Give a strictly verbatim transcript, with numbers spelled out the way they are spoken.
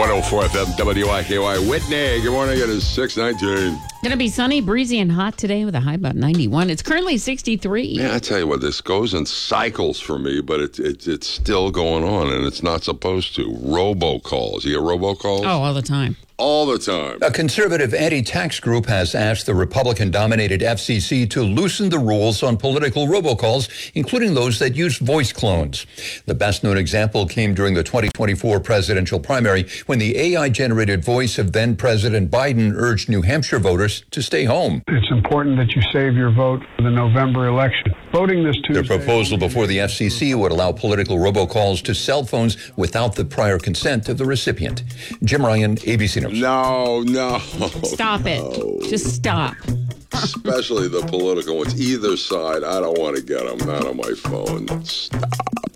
one oh four F M W I K Y. Whitney, good morning. It is six nineteen. Going to be sunny, breezy, and hot today with a high about ninety-one. It's currently sixty-three. Yeah, I tell you what, this goes in cycles for me, but it, it, it's still going on, and it's not supposed to. Robocalls. You get robocalls? Oh, all the time. All the time. A conservative anti-tax group has asked the Republican-dominated F C C to loosen the rules on political robocalls, including those that use voice clones. The best-known example came during the twenty twenty-four presidential primary when the A I-generated voice of then-President Biden urged New Hampshire voters to stay home. It's important that you save your vote for the November election. Voting this Tuesday. The proposal before the F C C would allow political robocalls to cell phones without the prior consent of the recipient. Jim Ryan, A B C News. No, no. Stop no. it. Just stop. Especially the political ones. Either side, I don't want to get them out of my phone. Stop.